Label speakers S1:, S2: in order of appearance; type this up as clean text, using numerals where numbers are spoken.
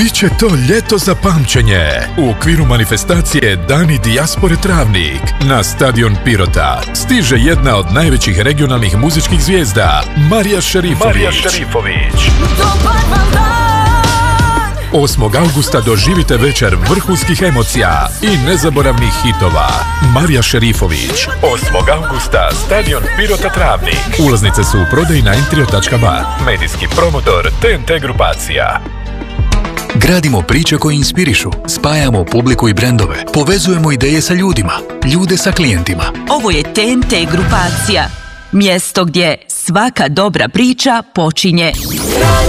S1: Biće to ljeto za pamćenje. U okviru manifestacije Dani dijaspore Travnik na stadion Pirota stiže jedna od najvećih regionalnih muzičkih zvijezda, Marija Šerifović. 8. augusta doživite večer vrhunskih emocija i nezaboravnih hitova. Marija Šerifović. 8. augusta, stadion Pirota Travnik. Ulaznice su u prodaji na entrio.ba. Medijski promotor TNT grupacija.
S2: Gradimo priče koje inspirišu, spajamo publiku i brendove, povezujemo ideje sa ljudima, ljude sa klijentima.
S3: Ovo je TNT grupacija. Mjesto gdje svaka dobra priča počinje.